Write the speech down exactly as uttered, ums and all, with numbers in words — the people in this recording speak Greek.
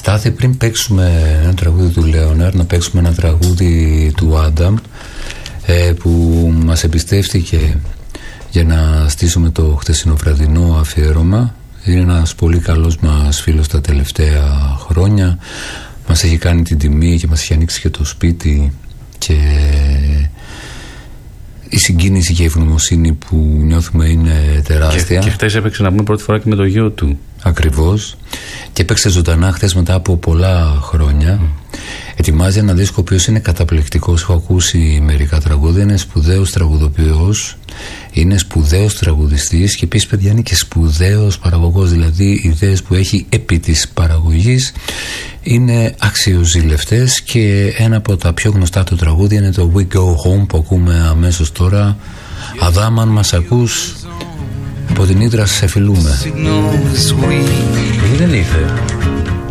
Στάθη, πριν παίξουμε ένα τραγούδι του Λέοναρ, να παίξουμε ένα τραγούδι του Άνταμ, ε, που μας εμπιστεύτηκε για να στήσουμε το χτεσινοβραδινό αφιέρωμα. Είναι ένας πολύ καλός μας φίλος τα τελευταία χρόνια. Μας έχει κάνει την τιμή και μας έχει ανοίξει και το σπίτι, και η συγκίνηση και η ευγνωμοσύνη που νιώθουμε είναι τεράστια. Και, και χτες έπαιξε, να πούμε, πρώτη φορά και με το γιο του. Ακριβώς. Και έπαιξε ζωντανά χτες μετά από πολλά χρόνια. Mm. Ετοιμάζει ένα δίσκο ο οποίος είναι καταπληκτικός. Έχω ακούσει μερικά τραγούδια. Είναι σπουδαίος τραγουδοποιός, είναι σπουδαίος τραγουδιστής και επίσης, παιδιά, είναι και σπουδαίος παραγωγός. Δηλαδή οι ιδέες που έχει επί της παραγωγής είναι αξιοζήλευτες, και ένα από τα πιο γνωστά του τραγούδια είναι το We Go Home που ακούμε αμέσως τώρα. Αδάμ, αν μας ακούς, από την Ύδρα σε φιλούμε. Γιατί δεν ήρθε?